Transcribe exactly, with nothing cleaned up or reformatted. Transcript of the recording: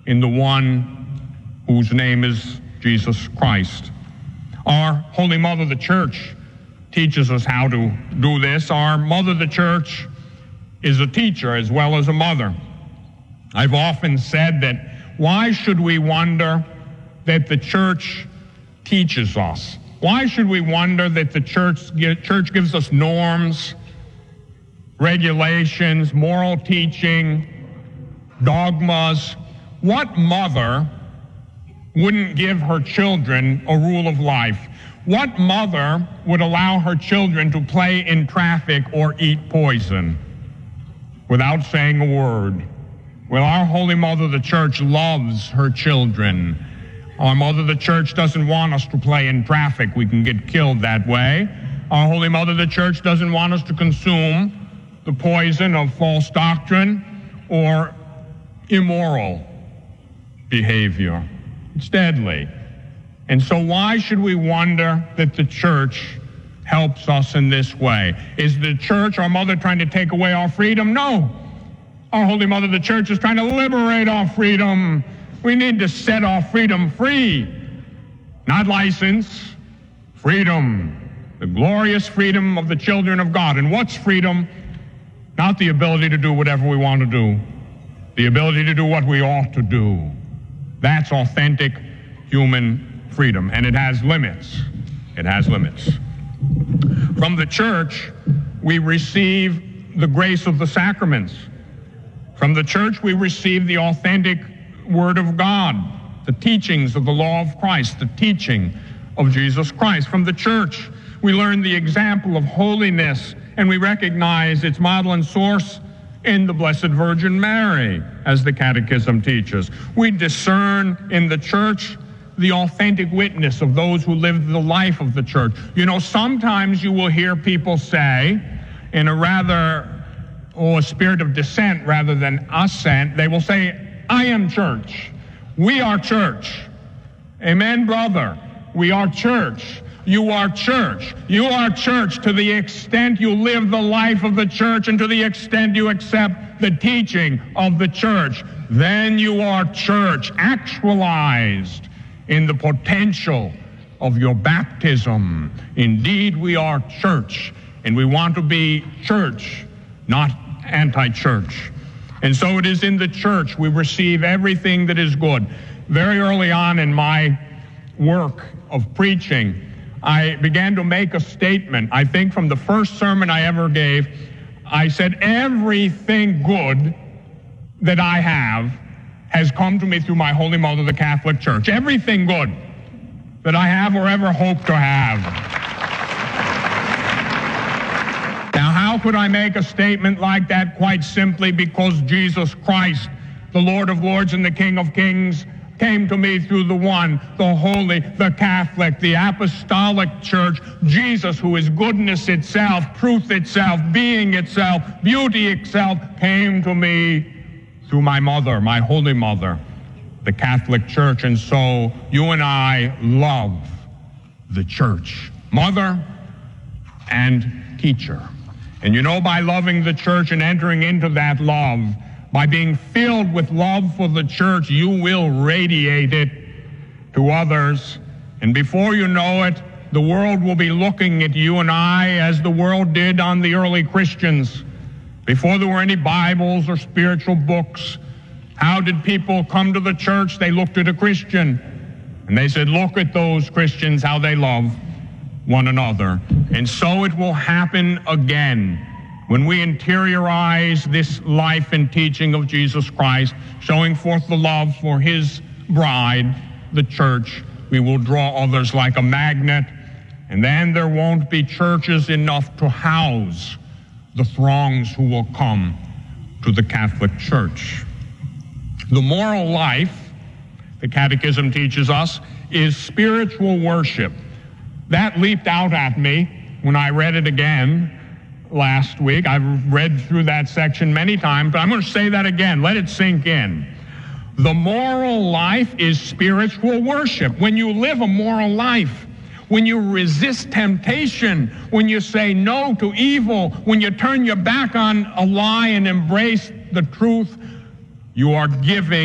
in the one whose name is Jesus Christ. Our Holy Mother, the Church, teaches us how to do this. Our Mother, the Church, is a teacher as well as a mother. I've often said that why should we wonder that the Church teaches us? Why should we wonder that the church, church gives us norms, regulations, moral teaching, dogmas? What mother wouldn't give her children a rule of life? What mother would allow her children to play in traffic or eat poison without saying a word? Well, our Holy Mother, the Church, loves her children. Our Mother, the Church, doesn't want us to play in traffic. We can get killed that way. Our Holy Mother, the Church, doesn't want us to consume the poison of false doctrine or immoral behavior. It's deadly. And so why should we wonder that the Church helps us in this way? Is the Church, our Mother, trying to take away our freedom? No. Our Holy Mother, the Church, is trying to liberate our freedom. We need to set our freedom free, not license, freedom, the glorious freedom of the children of God. And what's freedom? Not the ability to do whatever we want to do, the ability to do what we ought to do. That's authentic human freedom, and it has limits. It has limits. From the Church, we receive the grace of the sacraments. From the Church, we receive the authentic Word of God, the teachings of the law of Christ, the teaching of Jesus Christ. From the Church, we learn the example of holiness, and we recognize its model and source in the Blessed Virgin Mary, as the Catechism teaches. We discern in the Church the authentic witness of those who live the life of the Church. You know, sometimes you will hear people say, in a rather, or a spirit of dissent rather than assent, they will say, I am church. We are church. Amen, brother. We are church. You are church. You are church to the extent you live the life of the church and to the extent you accept the teaching of the church. Then you are church, actualized in the potential of your baptism. Indeed, we are church, and we want to be church, not anti-church. And so it is in the Church we receive everything that is good. Very early on in my work of preaching, I began to make a statement. I think from the first sermon I ever gave, I said, everything good that I have has come to me through my Holy Mother, the Catholic Church. Everything good that I have or ever hope to have. Now, how could I make a statement like that? Quite simply because Jesus Christ, the Lord of Lords and the King of Kings, came to me through the one, the Holy, the Catholic, the Apostolic Church, Jesus, who is goodness itself, truth itself, being itself, beauty itself, came to me through my mother, my Holy Mother, the Catholic Church. And so you and I love the Church, mother and teacher. And you know, by loving the Church and entering into that love, by being filled with love for the Church, you will radiate it to others. And before you know it, the world will be looking at you and I as the world did on the early Christians. Before there were any Bibles or spiritual books, how did people come to the church? They looked at a Christian, and they said, look at those Christians, how they love one another. And so it will happen again. When we interiorize this life and teaching of Jesus Christ, showing forth the love for his bride, the church, we will draw others like a magnet, and then there won't be churches enough to house the throngs who will come to the Catholic Church. The moral life, the Catechism teaches us, is spiritual worship. That leaped out at me when I read it again last week. I've read through that section many times, but I'm going to say that again. Let it sink in. The moral life is spiritual worship. When you live a moral life, when you resist temptation, when you say no to evil, when you turn your back on a lie and embrace the truth, you are giving